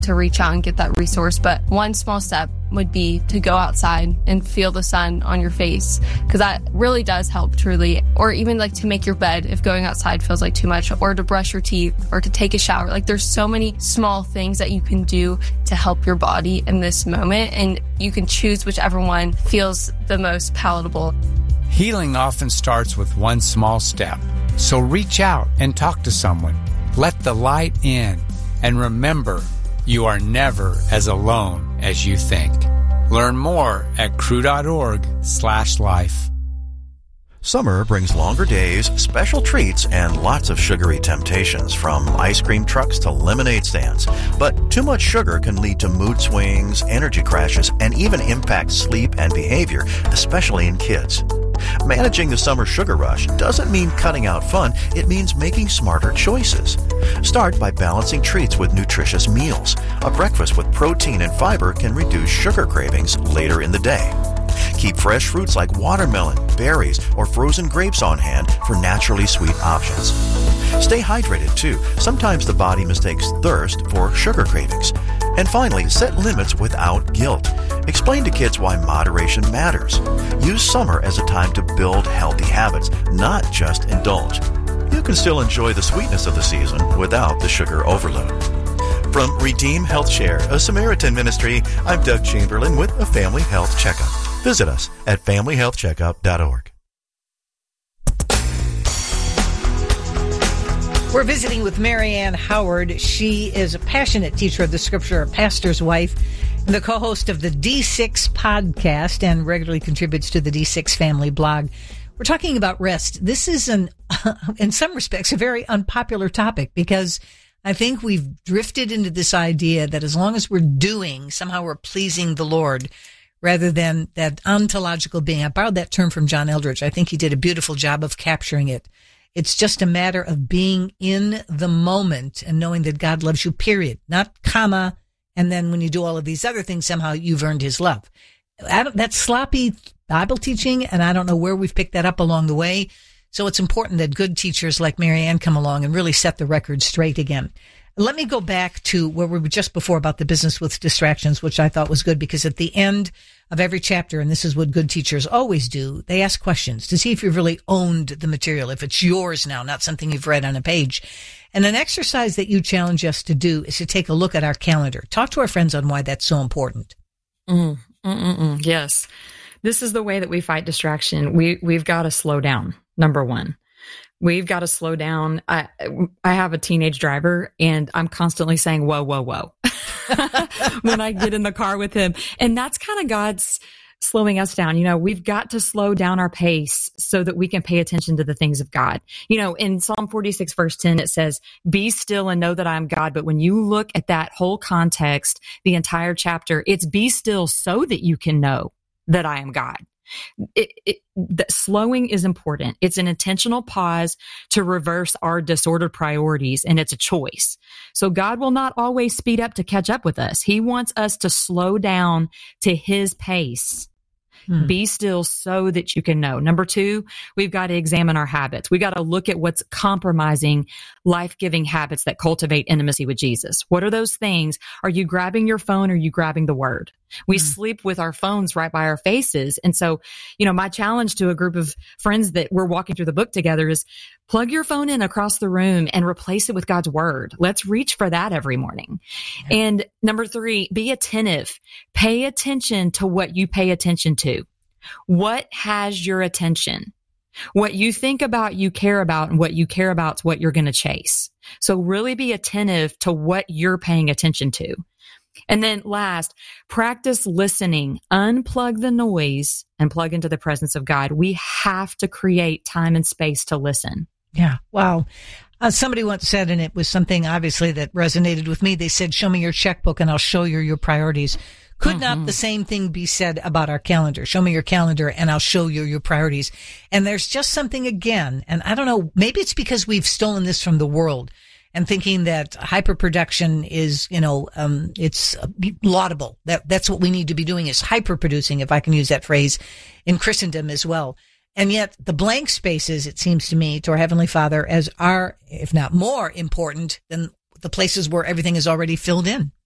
to reach out and get that resource. But one small step would be to go outside and feel the sun on your face, because that really does help, truly. Or even like to make your bed if going outside feels like too much, or to brush your teeth, or to take a shower. Like there's so many small things that you can do to help your body in this moment, and you can choose whichever one feels the most palatable. Healing often starts with one small step. So reach out and talk to someone. Let the light in. And remember, you are never as alone as you think. Learn more at cru.org/life. Summer brings longer days, special treats, and lots of sugary temptations, from ice cream trucks to lemonade stands. But too much sugar can lead to mood swings, energy crashes, and even impact sleep and behavior, especially in kids. Managing the summer sugar rush doesn't mean cutting out fun. It means making smarter choices. Start by balancing treats with nutritious meals. A breakfast with protein and fiber can reduce sugar cravings later in the day. Keep fresh fruits like watermelon, berries, or frozen grapes on hand for naturally sweet options. Stay hydrated, too. Sometimes the body mistakes thirst for sugar cravings. And finally, set limits without guilt. Explain to kids why moderation matters. Use summer as a time to build healthy habits, not just indulge. You can still enjoy the sweetness of the season without the sugar overload. From Redeem Health Share, a Samaritan ministry, I'm Doug Chamberlain with a Family Health Checkup. Visit us at familyhealthcheckup.org. We're visiting with Marianne Howard. She is a passionate teacher of the Scripture, a pastor's wife, and the co-host of the D6 podcast, and regularly contributes to the D6 family blog. We're talking about rest. This is in some respects, a very unpopular topic, because I think we've drifted into this idea that as long as we're doing, somehow we're pleasing the Lord, rather than that ontological being. I borrowed that term from John Eldridge. I think he did a beautiful job of capturing it. It's just a matter of being in the moment and knowing that God loves you, period. Not comma, and then when you do all of these other things, somehow you've earned his love. That's sloppy Bible teaching, and I don't know where we've picked that up along the way. So it's important that good teachers like Marianne come along and really set the record straight again. Let me go back to where we were just before about the business with distractions, which I thought was good, because at the end of every chapter, and this is what good teachers always do, they ask questions to see if you've really owned the material, if it's yours now, not something you've read on a page. And an exercise that you challenge us to do is to take a look at our calendar. Talk to our friends on why that's so important. Yes. This is the way that we fight distraction. We've got to slow down, number one. We've got to slow down. I have a teenage driver, and I'm constantly saying, whoa, whoa, whoa, when I get in the car with him. And that's kind of God's slowing us down. You know, we've got to slow down our pace so that we can pay attention to the things of God. You know, in Psalm 46, verse 10, it says, be still and know that I am God. But when you look at that whole context, the entire chapter, it's be still so that you can know that I am God. The slowing is important. It's an intentional pause to reverse our disordered priorities, and it's a choice. So God will not always speed up to catch up with us. He wants us to slow down to his pace. Be still so that you can know. Number two, we've got to examine our habits. We got to look at what's compromising life-giving habits that cultivate intimacy with Jesus. What are those things? Are you grabbing your phone or are you grabbing the word? We sleep with our phones right by our faces. And so, you know, my challenge to a group of friends that we're walking through the book together is plug your phone in across the room and replace it with God's word. Let's reach for that every morning. Yeah. And number three, be attentive. Pay attention to what you pay attention to. What has your attention? What you think about, you care about, and what you care about is what you're going to chase. So really be attentive to what you're paying attention to. And then last, practice listening. Unplug the noise and plug into the presence of God. We have to create time and space to listen. Yeah. Wow. Somebody once said, and it was something obviously that resonated with me, they said, show me your checkbook and I'll show you your priorities. Could not the same thing be said about our calendar? Show me your calendar and I'll show you your priorities. And there's just something again, and I don't know, maybe it's because we've stolen this from the world and thinking that hyperproduction is, it's laudable. That's what we need to be doing, is hyperproducing, if I can use that phrase, in Christendom as well. And yet the blank spaces, it seems to me, to our Heavenly Father as are, if not more important than the places where everything is already filled in.